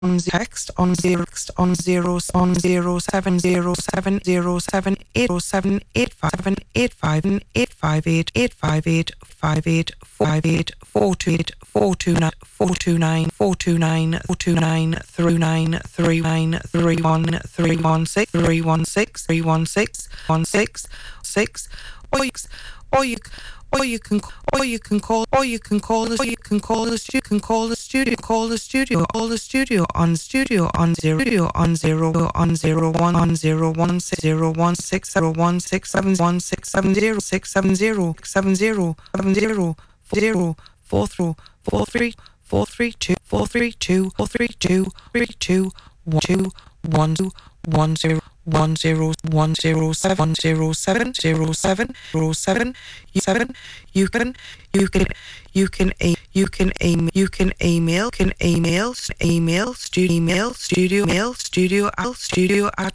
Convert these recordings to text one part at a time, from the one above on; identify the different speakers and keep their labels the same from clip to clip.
Speaker 1: on text on 0707858585858 or you can call the studio on 07. You can email studio at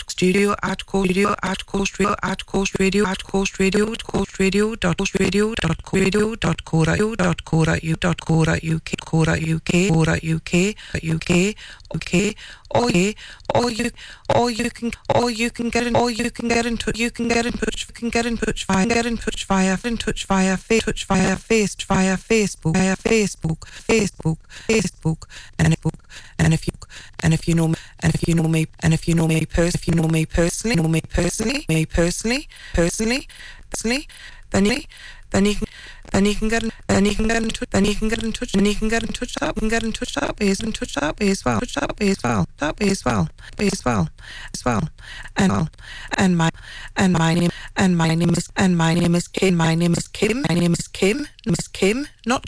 Speaker 1: or you can get in touch via Facebook and if you know me personally, then you can get in touch and my name is Kim, not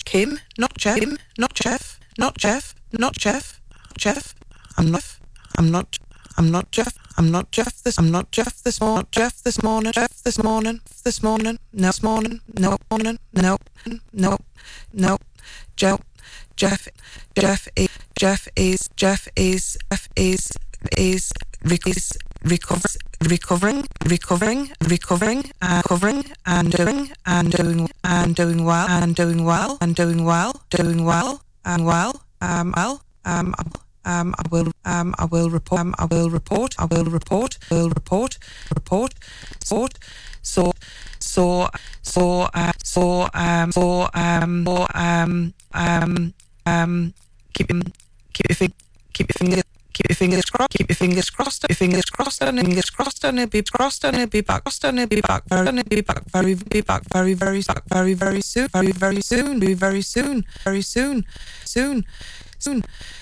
Speaker 1: Jeff. I'm not Jeff this morning. No. Jeff is recovering and doing well. I will report. Keep your fingers crossed, and it'll be back very soon.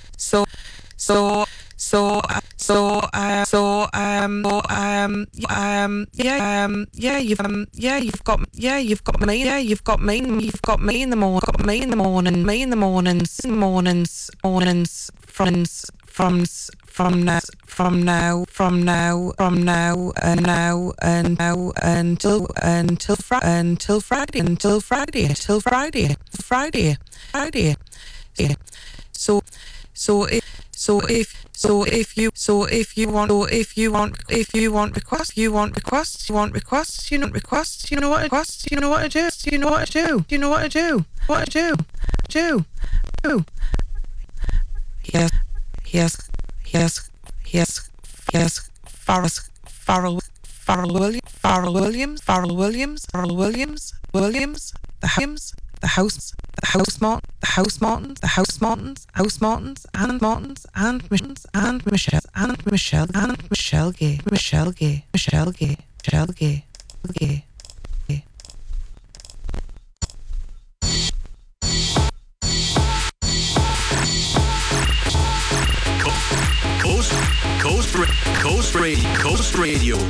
Speaker 1: You've got me in the mornings from now until Friday. So if you want requests, you know what to do. Yes. Farrell Williams, the House Martins, and Michelle Gay.
Speaker 2: Coast Radio.